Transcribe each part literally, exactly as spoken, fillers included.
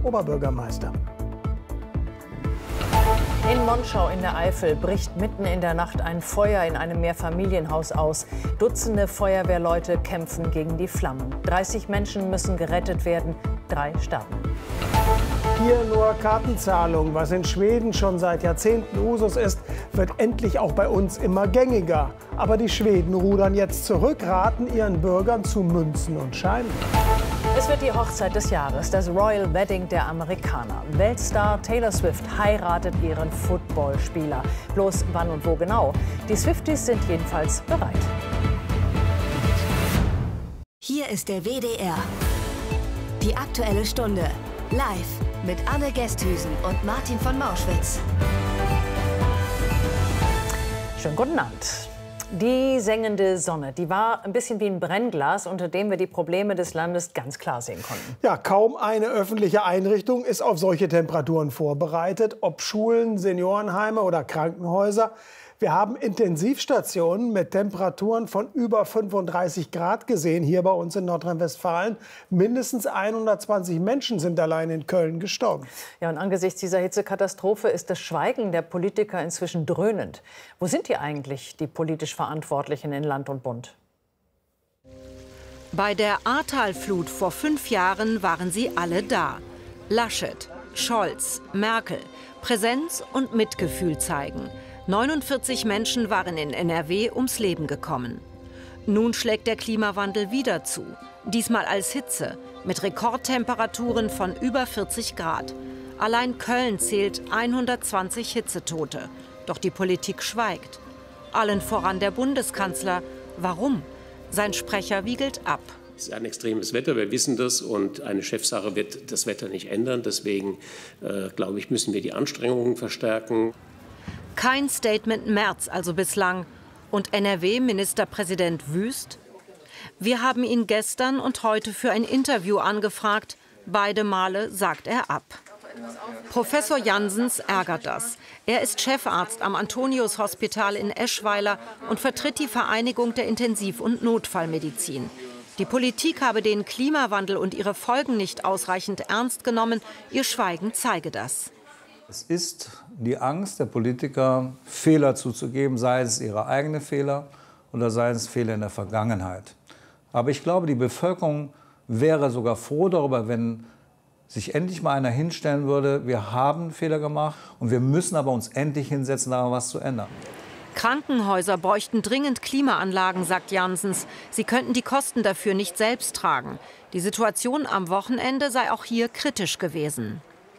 Oberbürgermeister. In Monschau in der Eifel bricht mitten in der Nacht ein Feuer in einem Mehrfamilienhaus aus. Dutzende Feuerwehrleute kämpfen gegen die Flammen. dreißig Menschen müssen gerettet werden, drei starben. Hier nur Kartenzahlung. Was in Schweden schon seit Jahrzehnten Usus ist, wird endlich auch bei uns immer gängiger. Aber die Schweden rudern jetzt zurück, raten ihren Bürgern zu Münzen und Scheinen. Es wird die Hochzeit des Jahres, das Royal Wedding der Amerikaner. Weltstar Taylor Swift heiratet ihren Footballspieler. Bloß wann und wo genau? Die Swifties sind jedenfalls bereit. Hier ist der W D R. Die Aktuelle Stunde. Live mit Anne Gesthüsen und Martin von Mauschwitz. Schönen guten Abend. Die sengende Sonne, die war ein bisschen wie ein Brennglas, unter dem wir die Probleme des Landes ganz klar sehen konnten. Ja, kaum eine öffentliche Einrichtung ist auf solche Temperaturen vorbereitet, ob Schulen, Seniorenheime oder Krankenhäuser. Wir haben Intensivstationen mit Temperaturen von über fünfunddreißig Grad gesehen, hier bei uns in Nordrhein-Westfalen. Mindestens hundertzwanzig Menschen sind allein in Köln gestorben. Ja, und angesichts dieser Hitzekatastrophe ist das Schweigen der Politiker inzwischen dröhnend. Wo sind die eigentlich, die politisch Verantwortlichen in Land und Bund? Bei der Ahrtalflut vor fünf Jahren waren sie alle da. Laschet, Scholz, Merkel. Präsenz und Mitgefühl zeigen. neunundvierzig Menschen waren in N R W ums Leben gekommen. Nun schlägt der Klimawandel wieder zu. Diesmal als Hitze, mit Rekordtemperaturen von über vierzig Grad. Allein Köln zählt hundertzwanzig Hitzetote. Doch die Politik schweigt. Allen voran der Bundeskanzler. Warum? Sein Sprecher wiegelt ab. Es ist ein extremes Wetter, wir wissen das, und eine Chefsache wird das Wetter nicht ändern. Deswegen, äh, glaube ich, müssen wir die Anstrengungen verstärken. Kein Statement Merz also bislang. Und N R W-Ministerpräsident Wüst? Wir haben ihn gestern und heute für ein Interview angefragt. Beide Male sagt er ab. Professor Janssens ärgert das. Er ist Chefarzt am Antonius-Hospital in Eschweiler und vertritt die Vereinigung der Intensiv- und Notfallmedizin. Die Politik habe den Klimawandel und ihre Folgen nicht ausreichend ernst genommen. Ihr Schweigen zeige das. Es ist die Angst der Politiker, Fehler zuzugeben, sei es ihre eigenen Fehler oder sei es Fehler in der Vergangenheit. Aber ich glaube, die Bevölkerung wäre sogar froh darüber, wenn sich endlich mal einer hinstellen würde, wir haben Fehler gemacht und wir müssen aber uns endlich hinsetzen, daran was zu ändern. Krankenhäuser bräuchten dringend Klimaanlagen, sagt Janssens. Sie könnten die Kosten dafür nicht selbst tragen. Die Situation am Wochenende sei auch hier kritisch gewesen.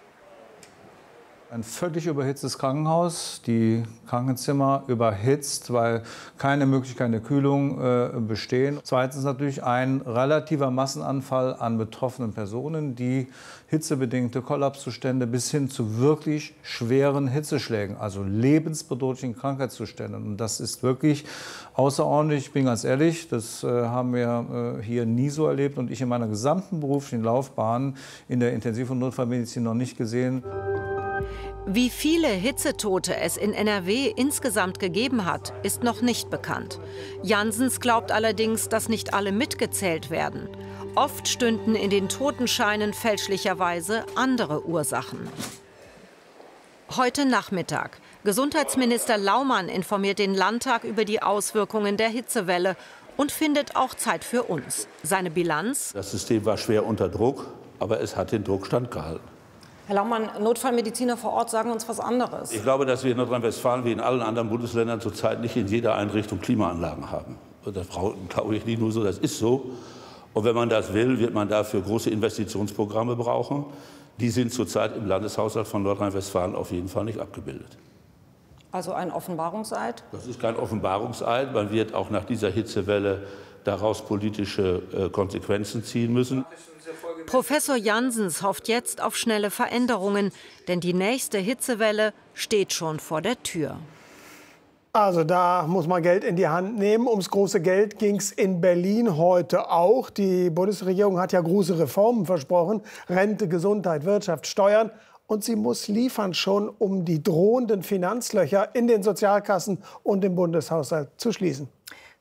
Ein völlig überhitztes Krankenhaus, die Krankenzimmer überhitzt, weil keine Möglichkeit der Kühlung äh, bestehen. Zweitens natürlich ein relativer Massenanfall an betroffenen Personen, die hitzebedingte Kollapszustände bis hin zu wirklich schweren Hitzeschlägen, also lebensbedrohlichen Krankheitszuständen. Und das ist wirklich außerordentlich, ich bin ganz ehrlich, das äh, haben wir äh, hier nie so erlebt und ich in meiner gesamten beruflichen Laufbahn in der Intensiv- und Notfallmedizin noch nicht gesehen. Wie viele Hitzetote es in N R W insgesamt gegeben hat, ist noch nicht bekannt. Janssens glaubt allerdings, dass nicht alle mitgezählt werden. Oft stünden in den Totenscheinen fälschlicherweise andere Ursachen. Heute Nachmittag. Gesundheitsminister Laumann informiert den Landtag über die Auswirkungen der Hitzewelle und findet auch Zeit für uns. Seine Bilanz? Das System war schwer unter Druck, aber es hat den Druck standgehalten. Herr Laumann, Notfallmediziner vor Ort sagen uns was anderes. Ich glaube, dass wir in Nordrhein-Westfalen wie in allen anderen Bundesländern zurzeit nicht in jeder Einrichtung Klimaanlagen haben. Das glaube ich nicht nur so, das ist so. Und wenn man das will, wird man dafür große Investitionsprogramme brauchen. Die sind zurzeit im Landeshaushalt von Nordrhein-Westfalen auf jeden Fall nicht abgebildet. Also ein Offenbarungseid? Das ist kein Offenbarungseid. Man wird auch nach dieser Hitzewelle daraus politische äh, Konsequenzen ziehen müssen. Professor Janssens hofft jetzt auf schnelle Veränderungen, denn die nächste Hitzewelle steht schon vor der Tür. Also da muss man Geld in die Hand nehmen. Ums große Geld ging es in Berlin heute auch. Die Bundesregierung hat ja große Reformen versprochen. Rente, Gesundheit, Wirtschaft, Steuern. Und sie muss liefern schon, um die drohenden Finanzlöcher in den Sozialkassen und im Bundeshaushalt zu schließen.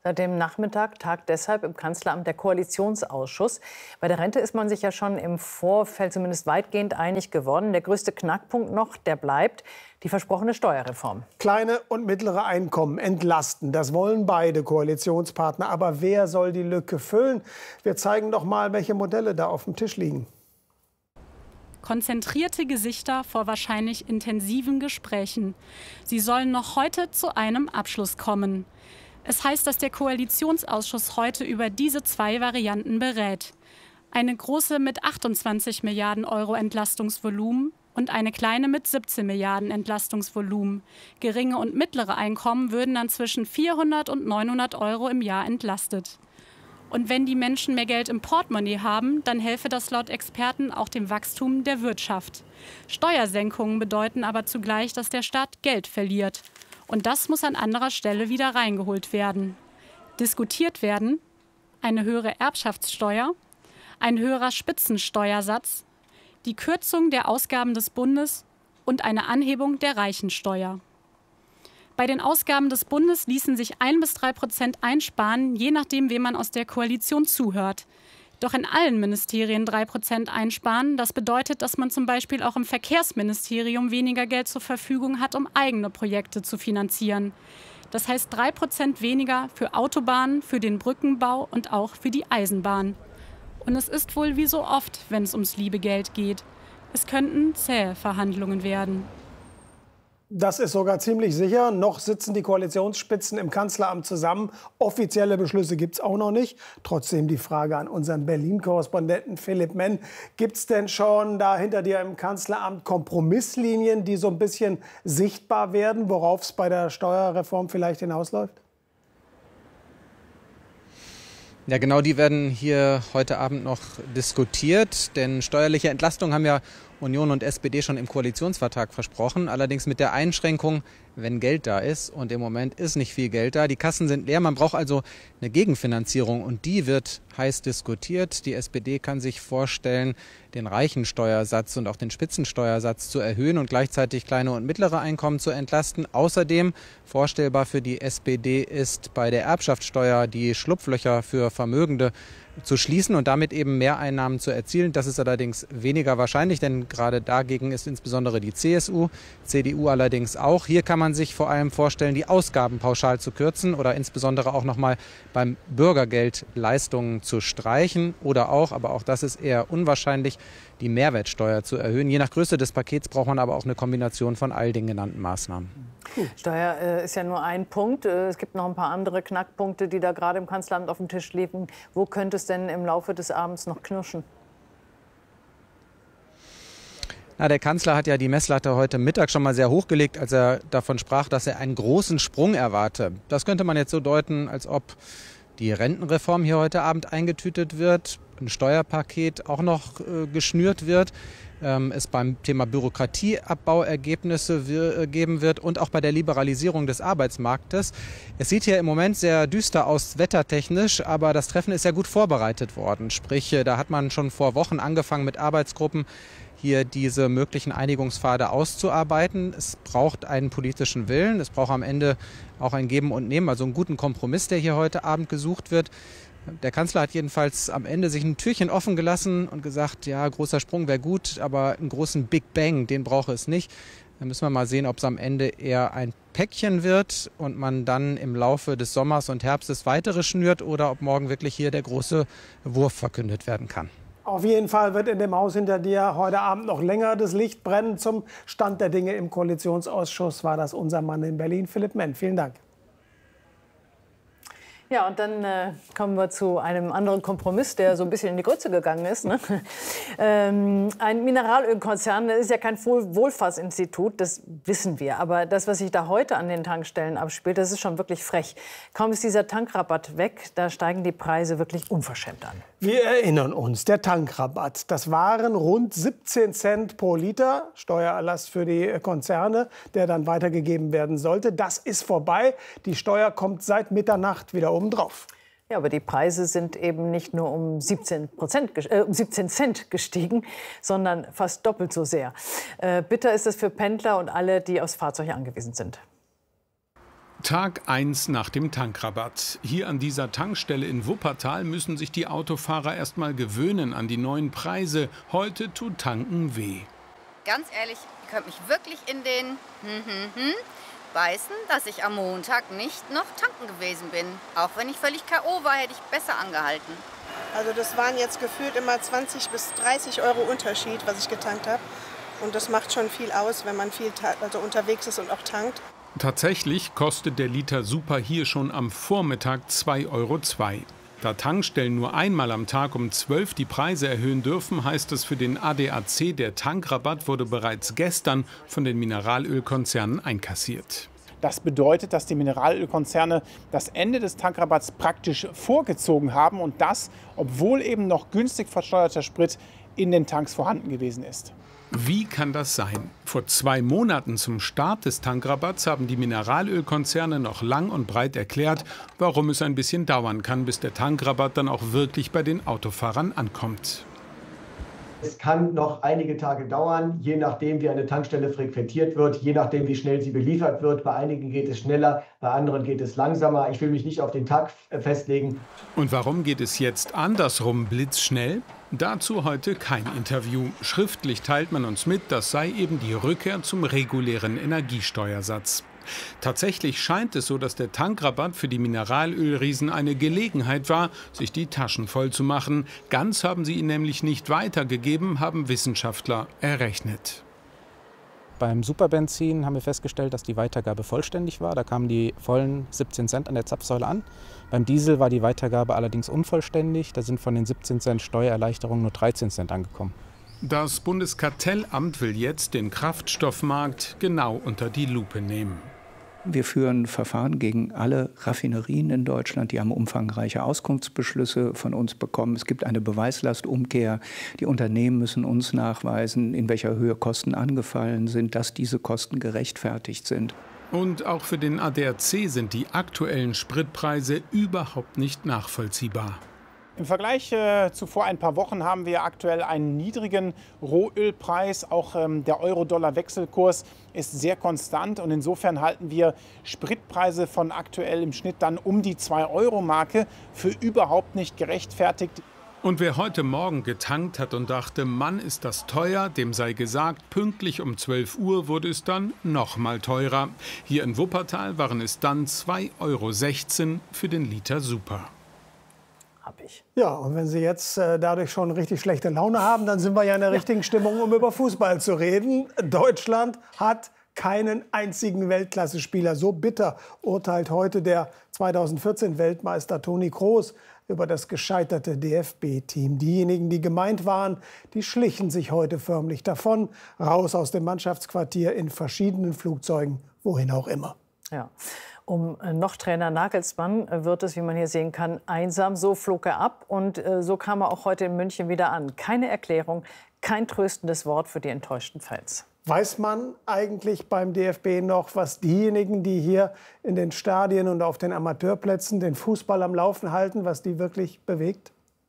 Seit dem Nachmittag tagt deshalb im Kanzleramt der Koalitionsausschuss. Bei der Rente ist man sich ja schon im Vorfeld zumindest weitgehend einig geworden. Der größte Knackpunkt noch, der bleibt, die versprochene Steuerreform. Kleine und mittlere Einkommen entlasten, das wollen beide Koalitionspartner. Aber wer soll die Lücke füllen? Wir zeigen doch mal, welche Modelle da auf dem Tisch liegen. Konzentrierte Gesichter vor wahrscheinlich intensiven Gesprächen. Sie sollen noch heute zu einem Abschluss kommen. Es heißt, dass der Koalitionsausschuss heute über diese zwei Varianten berät. Eine große mit achtundzwanzig Milliarden Euro Entlastungsvolumen und eine kleine mit siebzehn Milliarden Entlastungsvolumen. Geringe und mittlere Einkommen würden dann zwischen vierhundert und neunhundert Euro im Jahr entlastet. Und wenn die Menschen mehr Geld im Portemonnaie haben, dann helfe das laut Experten auch dem Wachstum der Wirtschaft. Steuersenkungen bedeuten aber zugleich, dass der Staat Geld verliert. Und das muss an anderer Stelle wieder reingeholt werden. Diskutiert werden eine höhere Erbschaftssteuer, ein höherer Spitzensteuersatz, die Kürzung der Ausgaben des Bundes und eine Anhebung der Reichensteuer. Bei den Ausgaben des Bundes ließen sich ein bis drei Prozent einsparen, je nachdem, wem man aus der Koalition zuhört. Doch in allen Ministerien drei Prozent einsparen, das bedeutet, dass man zum Beispiel auch im Verkehrsministerium weniger Geld zur Verfügung hat, um eigene Projekte zu finanzieren. Das heißt drei Prozent weniger für Autobahnen, für den Brückenbau und auch für die Eisenbahn. Und es ist wohl wie so oft, wenn es ums liebe Geld geht. Es könnten zähe Verhandlungen werden. Das ist sogar ziemlich sicher. Noch sitzen die Koalitionsspitzen im Kanzleramt zusammen. Offizielle Beschlüsse gibt es auch noch nicht. Trotzdem die Frage an unseren Berlin-Korrespondenten Philipp Menn. Gibt es denn schon da hinter dir im Kanzleramt Kompromisslinien, die so ein bisschen sichtbar werden, worauf es bei der Steuerreform vielleicht hinausläuft? Ja, genau, die werden hier heute Abend noch diskutiert. Denn steuerliche Entlastungen haben ja Union und S P D schon im Koalitionsvertrag versprochen. Allerdings mit der Einschränkung, wenn Geld da ist. Und im Moment ist nicht viel Geld da. Die Kassen sind leer. Man braucht also eine Gegenfinanzierung. Und die wird heiß diskutiert. Die S P D kann sich vorstellen, den Reichensteuersatz und auch den Spitzensteuersatz zu erhöhen und gleichzeitig kleine und mittlere Einkommen zu entlasten. Außerdem vorstellbar für die S P D ist bei der Erbschaftssteuer die Schlupflöcher für Vermögende zu schließen und damit eben Mehreinnahmen zu erzielen. Das ist allerdings weniger wahrscheinlich, denn gerade dagegen ist insbesondere die C S U, C D U allerdings auch. Hier kann man sich vor allem vorstellen, die Ausgaben pauschal zu kürzen oder insbesondere auch noch mal beim Bürgergeld Leistungen zu streichen oder auch, aber auch das ist eher unwahrscheinlich, die Mehrwertsteuer zu erhöhen. Je nach Größe des Pakets braucht man aber auch eine Kombination von all den genannten Maßnahmen. Steuer äh, ist ja nur ein Punkt. Äh, es gibt noch ein paar andere Knackpunkte, die da gerade im Kanzleramt auf dem Tisch liegen. Wo könnte es denn im Laufe des Abends noch knirschen? Na, der Kanzler hat ja die Messlatte heute Mittag schon mal sehr hochgelegt, als er davon sprach, dass er einen großen Sprung erwarte. Das könnte man jetzt so deuten, als ob die Rentenreform hier heute Abend eingetütet wird, ein Steuerpaket auch noch äh, geschnürt wird, ähm, es beim Thema Bürokratieabbau Ergebnisse wir, geben wird und auch bei der Liberalisierung des Arbeitsmarktes. Es sieht hier im Moment sehr düster aus wettertechnisch, aber das Treffen ist ja gut vorbereitet worden. Sprich, da hat man schon vor Wochen angefangen mit Arbeitsgruppen, hier diese möglichen Einigungspfade auszuarbeiten. Es braucht einen politischen Willen, es braucht am Ende auch ein Geben und Nehmen, also einen guten Kompromiss, der hier heute Abend gesucht wird. Der Kanzler hat jedenfalls am Ende sich ein Türchen offen gelassen und gesagt, ja, großer Sprung wäre gut, aber einen großen Big Bang, den brauche es nicht. Da müssen wir mal sehen, ob es am Ende eher ein Päckchen wird und man dann im Laufe des Sommers und Herbstes weitere schnürt oder ob morgen wirklich hier der große Wurf verkündet werden kann. Auf jeden Fall wird in dem Haus hinter dir heute Abend noch länger das Licht brennen. Zum Stand der Dinge im Koalitionsausschuss war das unser Mann in Berlin, Philipp Menn. Vielen Dank. Ja, und dann äh, kommen wir zu einem anderen Kompromiss, der so ein bisschen in die Grütze gegangen ist. Ne? Ähm, ein Mineralölkonzern, das ist ja kein Wohl Wohlfahrtsinstitut, das wissen wir. Aber das, was sich da heute an den Tankstellen abspielt, das ist schon wirklich frech. Kaum ist dieser Tankrabatt weg, da steigen die Preise wirklich unverschämt an. Wir erinnern uns, der Tankrabatt, das waren rund siebzehn Cent pro Liter, Steuererlass für die Konzerne, der dann weitergegeben werden sollte. Das ist vorbei. Die Steuer kommt seit Mitternacht wieder obendrauf. Ja, aber die Preise sind eben nicht nur um siebzehn Cent gestiegen, sondern fast doppelt so sehr. Äh, bitter ist es für Pendler und alle, die aufs Fahrzeug angewiesen sind. Tag eins nach dem Tankrabatt. Hier an dieser Tankstelle in Wuppertal müssen sich die Autofahrer erst mal gewöhnen an die neuen Preise. Heute tut Tanken weh. Ganz ehrlich, ihr könnt mich wirklich in den hm, hm, hm, beißen, dass ich am Montag nicht noch tanken gewesen bin. Auch wenn ich völlig K O war, hätte ich besser angehalten. Also das waren jetzt gefühlt immer zwanzig bis dreißig Euro Unterschied, was ich getankt habe. Und das macht schon viel aus, wenn man viel also unterwegs ist und auch tankt. Tatsächlich kostet der Liter Super hier schon am Vormittag zwei Euro zwei. Da Tankstellen nur einmal am Tag um zwölf die Preise erhöhen dürfen, heißt es für den A D A C, der Tankrabatt wurde bereits gestern von den Mineralölkonzernen einkassiert. Das bedeutet, dass die Mineralölkonzerne das Ende des Tankrabatts praktisch vorgezogen haben und das, obwohl eben noch günstig versteuerter Sprit in den Tanks vorhanden gewesen ist. Wie kann das sein? Vor zwei Monaten zum Start des Tankrabatts haben die Mineralölkonzerne noch lang und breit erklärt, warum es ein bisschen dauern kann, bis der Tankrabatt dann auch wirklich bei den Autofahrern ankommt. Es kann noch einige Tage dauern, je nachdem, wie eine Tankstelle frequentiert wird, je nachdem, wie schnell sie beliefert wird. Bei einigen geht es schneller, bei anderen geht es langsamer. Ich will mich nicht auf den Tag festlegen. Und warum geht es jetzt andersrum blitzschnell? Dazu heute kein Interview. Schriftlich teilt man uns mit, das sei eben die Rückkehr zum regulären Energiesteuersatz. Tatsächlich scheint es so, dass der Tankrabatt für die Mineralölriesen eine Gelegenheit war, sich die Taschen voll zu machen. Ganz haben sie ihn nämlich nicht weitergegeben, haben Wissenschaftler errechnet. Beim Superbenzin haben wir festgestellt, dass die Weitergabe vollständig war. Da kamen die vollen siebzehn Cent an der Zapfsäule an. Beim Diesel war die Weitergabe allerdings unvollständig. Da sind von den siebzehn Cent Steuererleichterung nur dreizehn Cent angekommen. Das Bundeskartellamt will jetzt den Kraftstoffmarkt genau unter die Lupe nehmen. Wir führen Verfahren gegen alle Raffinerien in Deutschland. Die haben umfangreiche Auskunftsbeschlüsse von uns bekommen. Es gibt eine Beweislastumkehr. Die Unternehmen müssen uns nachweisen, in welcher Höhe Kosten angefallen sind, dass diese Kosten gerechtfertigt sind. Und auch für den A D A C sind die aktuellen Spritpreise überhaupt nicht nachvollziehbar. Im Vergleich äh, zu vor ein paar Wochen haben wir aktuell einen niedrigen Rohölpreis. Auch ähm, der Euro-Dollar-Wechselkurs ist sehr konstant. Und insofern halten wir Spritpreise von aktuell im Schnitt dann um die zwei Euro Marke für überhaupt nicht gerechtfertigt. Und wer heute Morgen getankt hat und dachte, Mann, ist das teuer, dem sei gesagt, pünktlich um zwölf Uhr wurde es dann noch mal teurer. Hier in Wuppertal waren es dann zwei Euro sechzehn für den Liter Super. Hab ich. Ja, und wenn Sie jetzt äh, dadurch schon richtig schlechte Laune haben, dann sind wir ja in der richtigen Stimmung, um über Fußball zu reden. Deutschland hat keinen einzigen Weltklasse-Spieler. So bitter urteilt heute der zweitausendvierzehn Weltmeister Toni Kroos über das gescheiterte D F B-Team. Diejenigen, die gemeint waren, die schlichen sich heute förmlich davon, raus aus dem Mannschaftsquartier in verschiedenen Flugzeugen, wohin auch immer. Ja. Um noch Trainer Nagelsmann wird es, wie man hier sehen kann, einsam. So flog er ab und äh, so kam er auch heute in München wieder an. Keine Erklärung, kein tröstendes Wort für die enttäuschten Fans. Weiß man eigentlich beim D F B noch, was diejenigen, die hier in den Stadien und auf den Amateurplätzen den Fußball am Laufen halten, was die wirklich bewegt?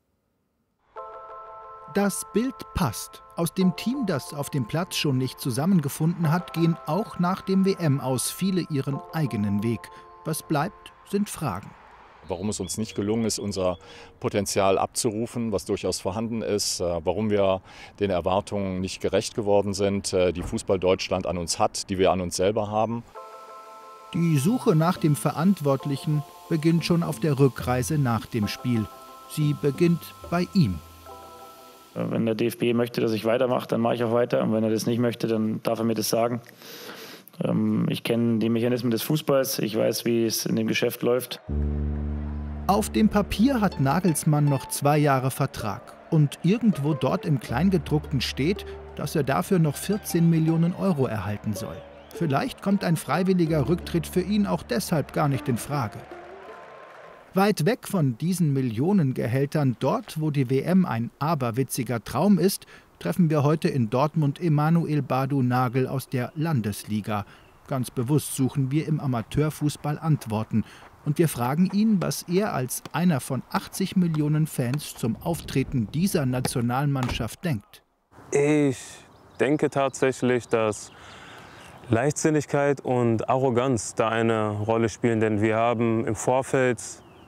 Das Bild passt. Aus dem Team, das auf dem Platz schon nicht zusammengefunden hat, gehen auch nach dem W M-Aus viele ihren eigenen Weg. Was bleibt, sind Fragen. Warum es uns nicht gelungen ist, unser Potenzial abzurufen, was durchaus vorhanden ist, warum wir den Erwartungen nicht gerecht geworden sind, die Fußball Deutschland an uns hat, die wir an uns selber haben. Die Suche nach dem Verantwortlichen beginnt schon auf der Rückreise nach dem Spiel. Sie beginnt bei ihm. Wenn der D F B möchte, dass ich weitermache, dann mache ich auch weiter. Und wenn er das nicht möchte, dann darf er mir das sagen. Ich kenne die Mechanismen des Fußballs. Ich weiß, wie es in dem Geschäft läuft. Auf dem Papier hat Nagelsmann noch zwei Jahre Vertrag. Und irgendwo dort im Kleingedruckten steht, dass er dafür noch vierzehn Millionen Euro erhalten soll. Vielleicht kommt ein freiwilliger Rücktritt für ihn auch deshalb gar nicht in Frage. Weit weg von diesen Millionengehältern, dort, wo die W M ein aberwitziger Traum ist, treffen wir heute in Dortmund Emanuel Badu Nagel aus der Landesliga. Ganz bewusst suchen wir im Amateurfußball Antworten. Und wir fragen ihn, was er als einer von achtzig Millionen Fans zum Auftreten dieser Nationalmannschaft denkt. Ich denke tatsächlich, dass Leichtsinnigkeit und Arroganz da eine Rolle spielen, denn wir haben im Vorfeld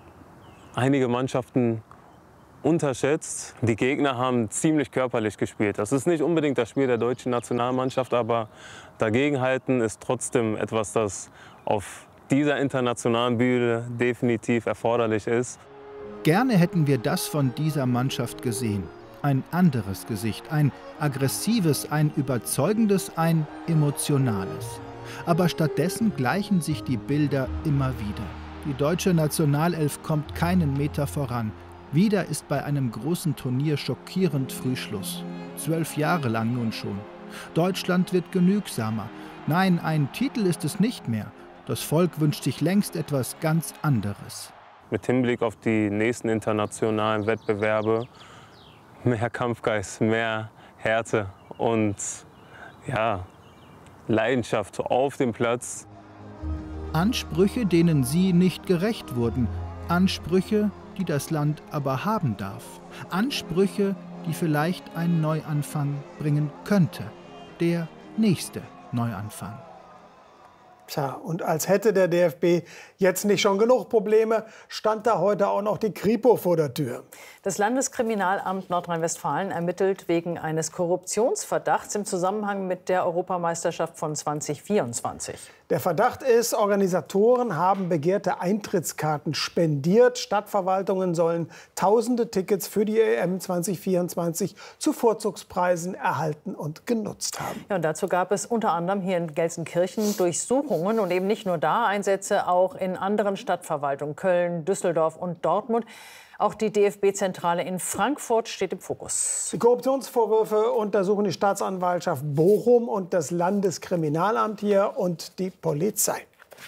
einige Mannschaften unterschätzt. Die Gegner haben ziemlich körperlich gespielt. Das ist nicht unbedingt das Spiel der deutschen Nationalmannschaft, aber dagegenhalten ist trotzdem etwas, das auf dieser internationalen Bühne definitiv erforderlich ist. Gerne hätten wir das von dieser Mannschaft gesehen. Ein anderes Gesicht, ein aggressives, ein überzeugendes, ein emotionales. Aber stattdessen gleichen sich die Bilder immer wieder. Die deutsche Nationalelf kommt keinen Meter voran. Wieder ist bei einem großen Turnier schockierend früh Schluss. Zwölf Jahre lang nun schon. Deutschland wird genügsamer. Nein, ein Titel ist es nicht mehr. Das Volk wünscht sich längst etwas ganz anderes. Mit Hinblick auf die nächsten internationalen Wettbewerbe mehr Kampfgeist, mehr Härte und ja, Leidenschaft auf dem Platz. Ansprüche, denen sie nicht gerecht wurden. Ansprüche, die das Land aber haben darf. Ansprüche, die vielleicht einen Neuanfang bringen könnte. Der nächste Neuanfang. Tja, und als hätte der D F B jetzt nicht schon genug Probleme, stand da heute auch noch die Kripo vor der Tür. Das Landeskriminalamt Nordrhein-Westfalen ermittelt wegen eines Korruptionsverdachts im Zusammenhang mit der Europameisterschaft von zweitausendvierundzwanzig. Der Verdacht ist, Organisatoren haben begehrte Eintrittskarten spendiert. Stadtverwaltungen sollen tausende Tickets für die E M zweitausendvierundzwanzig zu Vorzugspreisen erhalten und genutzt haben. Ja, und dazu gab es unter anderem hier in Gelsenkirchen Durchsuchungen und eben nicht nur da Einsätze, auch in anderen Stadtverwaltungen, Köln, Düsseldorf und Dortmund. Auch die D F B-Zentrale in Frankfurt steht im Fokus. Die Korruptionsvorwürfe untersuchen die Staatsanwaltschaft Bochum und das Landeskriminalamt hier und die Polizei.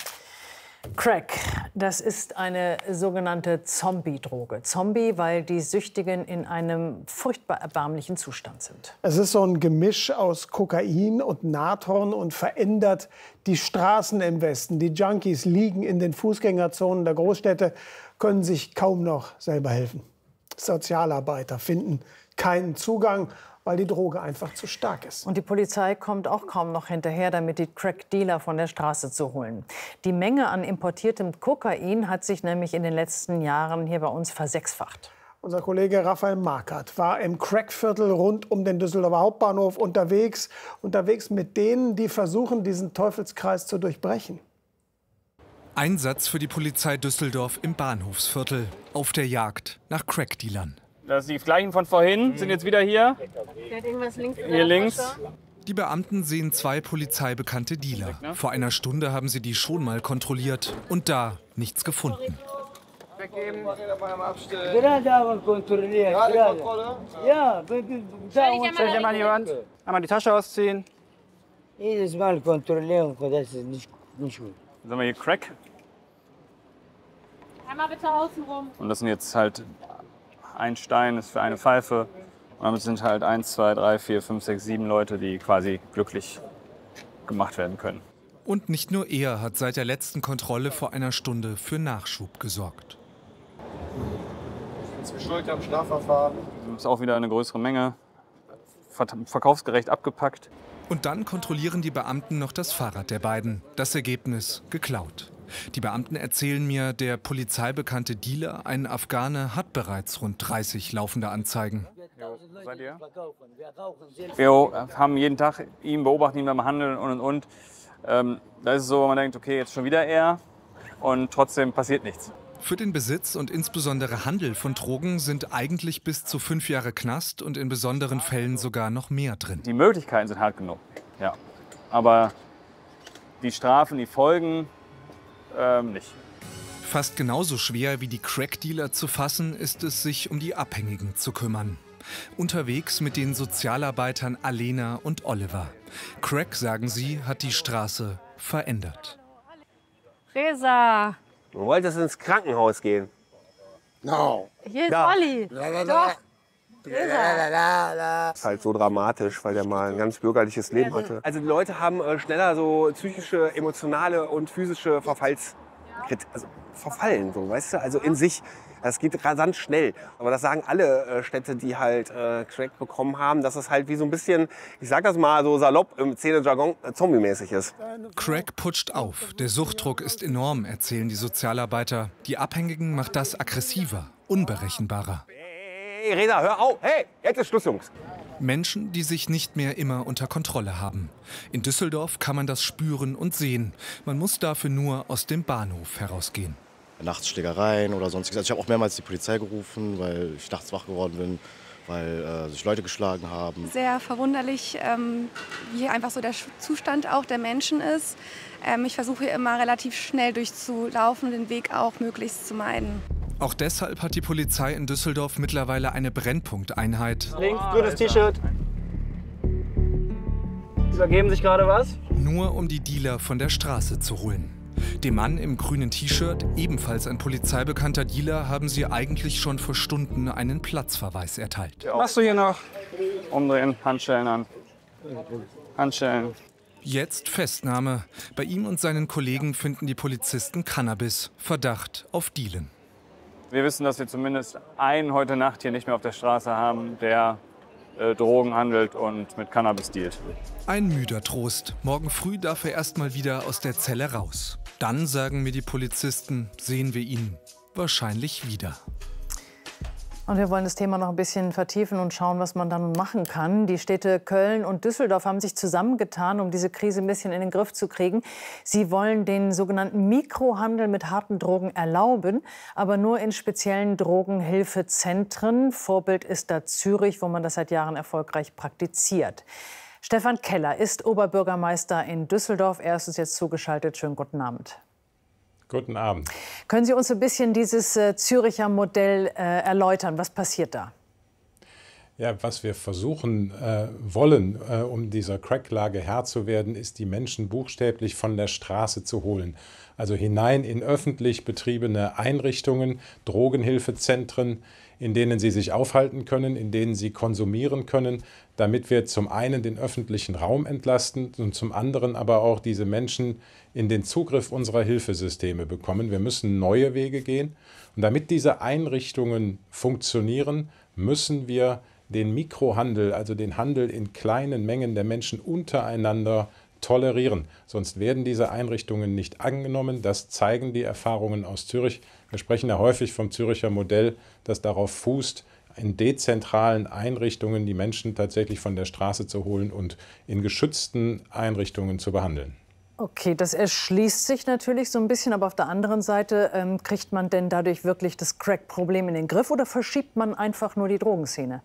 Crack, das ist eine sogenannte Zombie-Droge. Zombie, weil die Süchtigen in einem furchtbar erbärmlichen Zustand sind. Es ist so ein Gemisch aus Kokain und Natron und verändert die Straßen im Westen. Die Junkies liegen in den Fußgängerzonen der Großstädte, können sich kaum noch selber helfen. Sozialarbeiter finden keinen Zugang, weil die Droge einfach zu stark ist. Und die Polizei kommt auch kaum noch hinterher, damit die Crack-Dealer von der Straße zu holen. Die Menge an importiertem Kokain hat sich nämlich in den letzten Jahren hier bei uns versechsfacht. Unser Kollege Raphael Markert war im Crackviertel rund um den Düsseldorfer Hauptbahnhof unterwegs, unterwegs mit denen, die versuchen, diesen Teufelskreis zu durchbrechen. Einsatz für die Polizei Düsseldorf im Bahnhofsviertel auf der Jagd nach Crackdealern. Das sind die gleichen von vorhin, sind jetzt wieder hier. Hier links. Die Beamten sehen zwei polizeibekannte Dealer. Vor einer Stunde haben sie die schon mal kontrolliert und da nichts gefunden. Weggeben. Gerade aber kontrolliert. Gerade. Ja, Stell dich mal an die Wand. Einmal die Tasche ausziehen. Jedes Mal kontrollieren, das ist nicht, nicht gut. Dann haben wir hier Crack. Einmal bitte außen rum. Und das sind jetzt halt ein Stein, ist für eine Pfeife. Und damit sind halt eins, zwei, drei, vier, fünf, sechs, sieben Leute, die quasi glücklich gemacht werden können. Und nicht nur er hat seit der letzten Kontrolle vor einer Stunde für Nachschub gesorgt. Jetzt beschuldigt am Strafverfahren. Das ist auch wieder eine größere Menge. Verkaufsgerecht abgepackt. Und dann kontrollieren die Beamten noch das Fahrrad der beiden. Das Ergebnis geklaut. Die Beamten erzählen mir, der polizeibekannte Dealer, ein Afghane, hat bereits rund dreißig laufende Anzeigen. Jo, seid ihr? Wir haben jeden Tag ihn, beobachten ihn beim Handeln und und und. Ähm, da ist es so, man denkt, okay, jetzt schon wieder er und trotzdem passiert nichts. Für den Besitz und insbesondere Handel von Drogen sind eigentlich bis zu fünf Jahre Knast und in besonderen Fällen sogar noch mehr drin. Die Möglichkeiten sind hart genug, ja. Aber die Strafen, die Folgen, ähm, nicht. Fast genauso schwer wie die Crack-Dealer zu fassen, ist es, sich um die Abhängigen zu kümmern. Unterwegs mit den Sozialarbeitern Alena und Oliver. Crack, sagen sie, hat die Straße verändert. Reza! Du wolltest ins Krankenhaus gehen. No. Hier ist Da. Olli. Doch. Das ist halt so dramatisch, weil der mal ein ganz bürgerliches Leben hatte. Also die Leute haben äh, schneller so psychische, emotionale und physische Verfalls... Also verfallen, so, weißt du? Also in sich Das geht rasant schnell. Aber das sagen alle äh, Städte, die halt äh, Crack bekommen haben, dass es halt wie so ein bisschen, ich sag das mal so salopp im Szene-Jargon, äh, zombie-mäßig ist. Crack putscht auf. Der Suchtdruck ist enorm, erzählen die Sozialarbeiter. Die Abhängigen macht das aggressiver, unberechenbarer. Hey, Reda, hör auf! Hey, jetzt ist Schluss, Jungs! Menschen, die sich nicht mehr immer unter Kontrolle haben. In Düsseldorf kann man das spüren und sehen. Man muss dafür nur aus dem Bahnhof herausgehen. Nachts Schlägereien oder sonstiges. Also ich habe auch mehrmals die Polizei gerufen, weil ich nachts wach geworden bin, weil äh, sich Leute geschlagen haben. Sehr verwunderlich, ähm, wie einfach so der Zustand auch der Menschen ist. Ähm, ich versuche hier immer relativ schnell durchzulaufen und den Weg auch möglichst zu meiden. Auch deshalb hat die Polizei in Düsseldorf mittlerweile eine Brennpunkteinheit. Links, grünes T-Shirt. Sie übergeben sich gerade was? Nur um die Dealer von der Straße zu holen. Dem Mann im grünen T-Shirt, ebenfalls ein polizeibekannter Dealer, haben sie eigentlich schon vor Stunden einen Platzverweis erteilt. Machst du hier noch? Umdrehen, Handschellen an. Handschellen. Jetzt Festnahme. Bei ihm und seinen Kollegen finden die Polizisten Cannabis. Verdacht auf Dealen. Wir wissen, dass wir zumindest einen heute Nacht hier nicht mehr auf der Straße haben, der äh, Drogen handelt und mit Cannabis dealt. Ein müder Trost. Morgen früh darf er erst mal wieder aus der Zelle raus. Dann, sagen mir die Polizisten, sehen wir ihn wahrscheinlich wieder. Und wir wollen das Thema noch ein bisschen vertiefen und schauen, was man dann machen kann. Die Städte Köln und Düsseldorf haben sich zusammengetan, um diese Krise ein bisschen in den Griff zu kriegen. Sie wollen den sogenannten Mikrohandel mit harten Drogen erlauben, aber nur in speziellen Drogenhilfezentren. Vorbild ist da Zürich, wo man das seit Jahren erfolgreich praktiziert. Stefan Keller ist Oberbürgermeister in Düsseldorf. Er ist uns jetzt zugeschaltet. Schönen guten Abend. Guten Abend. Können Sie uns ein bisschen dieses äh, Züricher Modell äh, erläutern? Was passiert da? Ja, was wir versuchen äh, wollen, äh, um dieser Cracklage Herr zu werden, ist, die Menschen buchstäblich von der Straße zu holen. Also hinein in öffentlich betriebene Einrichtungen, Drogenhilfezentren, in denen sie sich aufhalten können, in denen sie konsumieren können, damit wir zum einen den öffentlichen Raum entlasten und zum anderen aber auch diese Menschen in den Zugriff unserer Hilfesysteme bekommen. Wir müssen neue Wege gehen. Und damit diese Einrichtungen funktionieren, müssen wir den Mikrohandel, also den Handel in kleinen Mengen der Menschen untereinander tolerieren. Sonst werden diese Einrichtungen nicht angenommen. Das zeigen die Erfahrungen aus Zürich. Wir sprechen ja häufig vom Züricher Modell, das darauf fußt, in dezentralen Einrichtungen die Menschen tatsächlich von der Straße zu holen und in geschützten Einrichtungen zu behandeln. Okay, das erschließt sich natürlich so ein bisschen, aber auf der anderen Seite ähm, kriegt man denn dadurch wirklich das Crack-Problem in den Griff oder verschiebt man einfach nur die Drogenszene?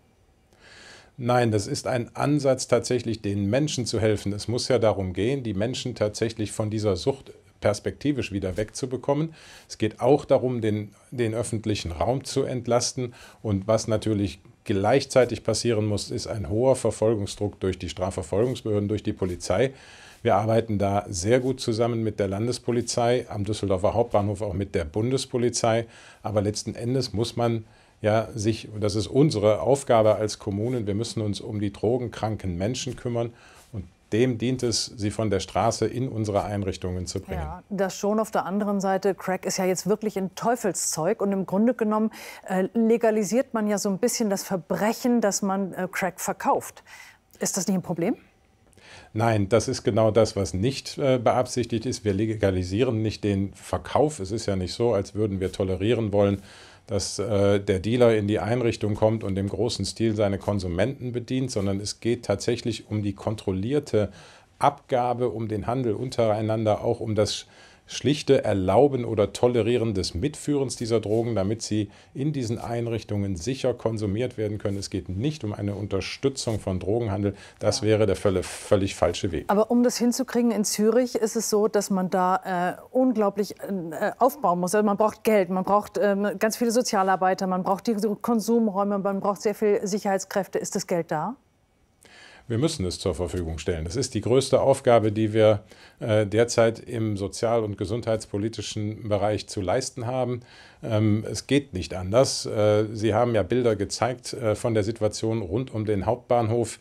Nein, das ist ein Ansatz, tatsächlich den Menschen zu helfen. Es muss ja darum gehen, die Menschen tatsächlich von dieser Sucht perspektivisch wieder wegzubekommen. Es geht auch darum, den, den öffentlichen Raum zu entlasten. Und was natürlich gleichzeitig passieren muss, ist ein hoher Verfolgungsdruck durch die Strafverfolgungsbehörden, durch die Polizei. Wir arbeiten da sehr gut zusammen mit der Landespolizei, am Düsseldorfer Hauptbahnhof auch mit der Bundespolizei. Aber letzten Endes muss man ja sich, und das ist unsere Aufgabe als Kommunen, wir müssen uns um die drogenkranken Menschen kümmern. Und dem dient es, sie von der Straße in unsere Einrichtungen zu bringen. Ja, das schon. Auf der anderen Seite, Crack ist ja jetzt wirklich ein Teufelszeug. Und im Grunde genommen äh, legalisiert man ja so ein bisschen das Verbrechen, dass man äh, Crack verkauft. Ist das nicht ein Problem? Nein, das ist genau das, was nicht äh, beabsichtigt ist. Wir legalisieren nicht den Verkauf. Es ist ja nicht so, als würden wir tolerieren wollen, dass äh, der Dealer in die Einrichtung kommt und im großen Stil seine Konsumenten bedient, sondern es geht tatsächlich um die kontrollierte Abgabe, um den Handel untereinander, auch um das schlichte Erlauben oder Tolerieren des Mitführens dieser Drogen, damit sie in diesen Einrichtungen sicher konsumiert werden können. Es geht nicht um eine Unterstützung von Drogenhandel. Das wäre der völlig, völlig falsche Weg. Aber um das hinzukriegen in Zürich, ist es so, dass man da äh, unglaublich äh, aufbauen muss. Also man braucht Geld, man braucht äh, ganz viele Sozialarbeiter, man braucht die Konsumräume, man braucht sehr viel Sicherheitskräfte. Ist das Geld da? Wir müssen es zur Verfügung stellen. Das ist die größte Aufgabe, die wir äh, derzeit im sozial- und gesundheitspolitischen Bereich zu leisten haben. Ähm, es geht nicht anders. Äh, Sie haben ja Bilder gezeigt äh, von der Situation rund um den Hauptbahnhof.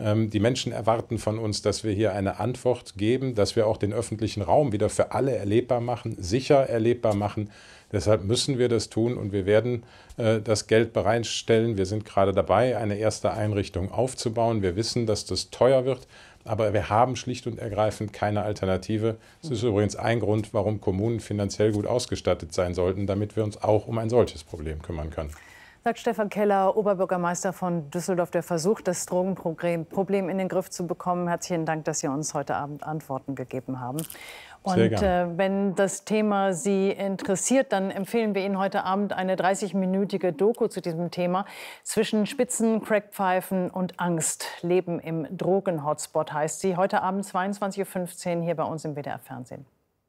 Die Menschen erwarten von uns, dass wir hier eine Antwort geben, dass wir auch den öffentlichen Raum wieder für alle erlebbar machen, sicher erlebbar machen. Deshalb müssen wir das tun und wir werden äh, das Geld bereitstellen. Wir sind gerade dabei, eine erste Einrichtung aufzubauen. Wir wissen, dass das teuer wird, aber wir haben schlicht und ergreifend keine Alternative. Das ist übrigens ein Grund, warum Kommunen finanziell gut ausgestattet sein sollten, damit wir uns auch um ein solches Problem kümmern können. Sagt Stefan Keller, Oberbürgermeister von Düsseldorf, der Versuch, das Drogenproblem in den Griff zu bekommen. Herzlichen Dank, dass Sie uns heute Abend Antworten gegeben haben. Und äh, wenn das Thema Sie interessiert, dann empfehlen wir Ihnen heute Abend eine dreißigminütige Doku zu diesem Thema. Zwischen Spitzen, Crackpfeifen und Angst. Leben im Drogen-Hotspot heißt sie. Heute Abend zweiundzwanzig Uhr fünfzehn hier bei uns im W D R-Fernsehen.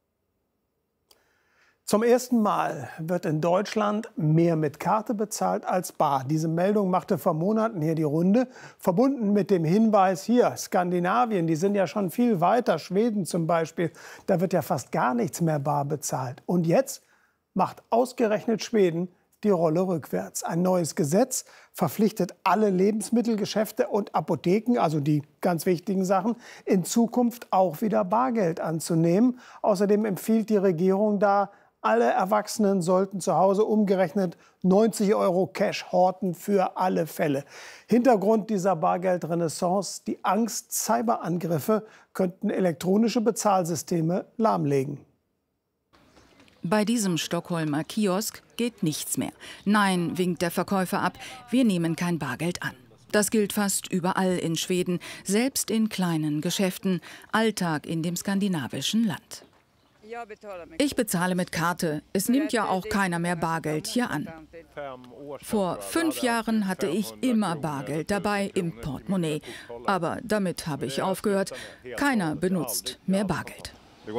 Zum ersten Mal wird in Deutschland mehr mit Karte bezahlt als bar. Diese Meldung machte vor Monaten hier die Runde, verbunden mit dem Hinweis, hier, Skandinavien, die sind ja schon viel weiter, Schweden zum Beispiel, da wird ja fast gar nichts mehr bar bezahlt. Und jetzt macht ausgerechnet Schweden die Rolle rückwärts. Ein neues Gesetz verpflichtet alle Lebensmittelgeschäfte und Apotheken, also die ganz wichtigen Sachen, in Zukunft auch wieder Bargeld anzunehmen. Außerdem empfiehlt die Regierung da, alle Erwachsenen sollten zu Hause umgerechnet neunzig Euro Cash horten für alle Fälle. Hintergrund dieser Bargeldrenaissance: die Angst, Cyberangriffe könnten elektronische Bezahlsysteme lahmlegen. Bei diesem Stockholmer Kiosk geht nichts mehr. Nein, winkt der Verkäufer ab, wir nehmen kein Bargeld an. Das gilt fast überall in Schweden, selbst in kleinen Geschäften, Alltag in dem skandinavischen Land. Ich bezahle mit Karte. Es nimmt ja auch keiner mehr Bargeld hier an. Vor fünf Jahren hatte ich immer Bargeld dabei im Portemonnaie. Aber damit habe ich aufgehört. Keiner benutzt mehr Bargeld.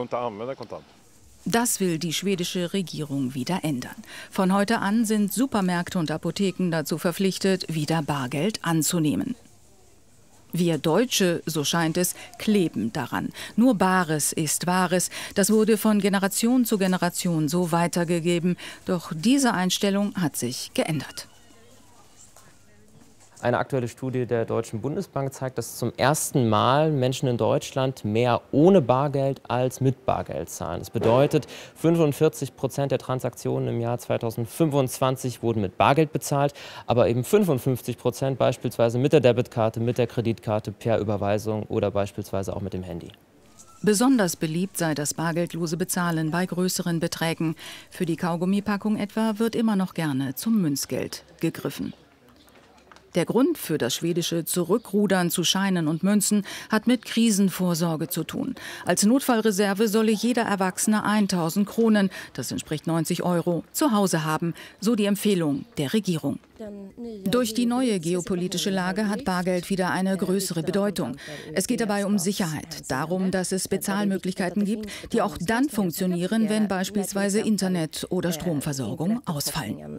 Das will die schwedische Regierung wieder ändern. Von heute an sind Supermärkte und Apotheken dazu verpflichtet, wieder Bargeld anzunehmen. Wir Deutsche, so scheint es, kleben daran. Nur Bares ist Wahres. Das wurde von Generation zu Generation so weitergegeben. Doch diese Einstellung hat sich geändert. Eine aktuelle Studie der Deutschen Bundesbank zeigt, dass zum ersten Mal Menschen in Deutschland mehr ohne Bargeld als mit Bargeld zahlen. Das bedeutet, fünfundvierzig Prozent der Transaktionen im Jahr zweitausendfünfundzwanzig wurden mit Bargeld bezahlt, aber eben fünfundfünfzig Prozent beispielsweise mit der Debitkarte, mit der Kreditkarte, per Überweisung oder beispielsweise auch mit dem Handy. Besonders beliebt sei das bargeldlose Bezahlen bei größeren Beträgen. Für die Kaugummipackung etwa wird immer noch gerne zum Münzgeld gegriffen. Der Grund für das schwedische Zurückrudern zu Scheinen und Münzen hat mit Krisenvorsorge zu tun. Als Notfallreserve solle jeder Erwachsene tausend Kronen, das entspricht neunzig Euro, zu Hause haben, so die Empfehlung der Regierung. Durch die neue geopolitische Lage hat Bargeld wieder eine größere Bedeutung. Es geht dabei um Sicherheit, darum, dass es Bezahlmöglichkeiten gibt, die auch dann funktionieren, wenn beispielsweise Internet- oder Stromversorgung ausfallen.